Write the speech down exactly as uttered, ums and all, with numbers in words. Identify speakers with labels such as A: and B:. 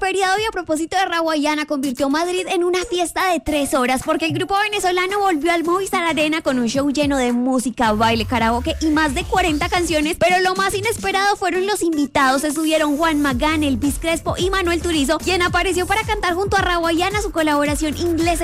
A: feriado y a propósito de Rawayana convirtió Madrid en una fiesta de tres horas porque el grupo venezolano volvió al Movistar Arena con un show lleno de música, baile, karaoke y más de cuarenta canciones, pero lo más inesperado fueron los invitados. Estuvieron Juan Magán, Elvis Crespo y Manuel Turizo, quien apareció para cantar junto a Rawayana su colaboración inglesa